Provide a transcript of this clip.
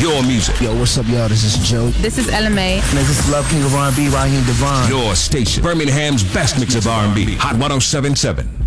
Your music. Yo, what's up, y'all? This is Joe. This is Ella May. This is Love King of R&B, Raheem Devon. Your station. Birmingham's best mix of R&B. Hot 107.7.